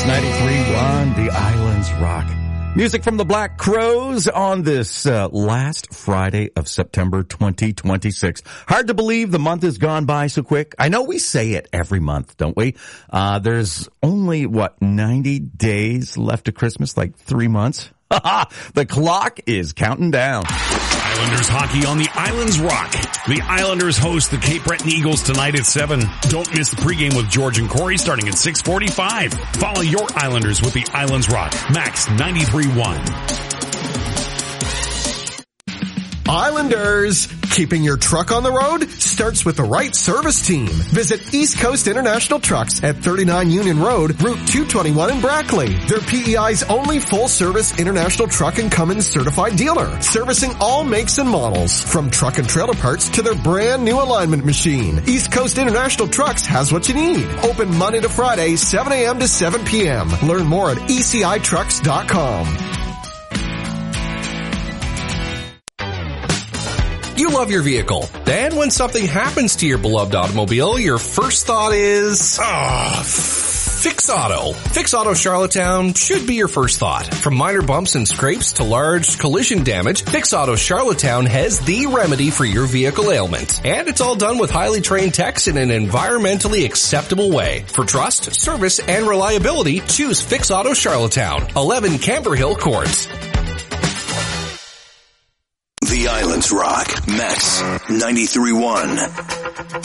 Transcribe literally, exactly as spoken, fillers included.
ninety-three point one, The Islands Rock. Music from the Black Crowes on this uh, last Friday of September twenty twenty-six. Hard to believe the month has gone by so quick. I know we say it every month, don't we? Uh, there's only, what, ninety days left to Christmas, like three months? The clock is counting down. Islanders hockey on the Islands Rock. The Islanders host the Cape Breton Eagles tonight at seven. Don't miss the pregame with George and Corey starting at six forty-five. Follow your Islanders with the Islands Rock. Max ninety-three point one. Islanders, keeping your truck on the road starts with the right service team. Visit East Coast International Trucks at thirty-nine Union Road, Route two twenty-one in Brackley. They're P E I's only full-service international truck and Cummins certified dealer, servicing all makes and models, from truck and trailer parts to their brand new alignment machine. East Coast International Trucks has what you need. Open Monday to Friday, seven a.m. to seven p.m. Learn more at E C I trucks dot com. You love your vehicle. Then when something happens to your beloved automobile, your first thought is, ah, oh, Fix Auto. Fix Auto Charlottetown should be your first thought. From minor bumps and scrapes to large collision damage, Fix Auto Charlottetown has the remedy for your vehicle ailment. And it's all done with highly trained techs in an environmentally acceptable way. For trust, service, and reliability, choose Fix Auto Charlottetown, eleven Camber Hill Court. The Islands Rock. Max ninety-three point one.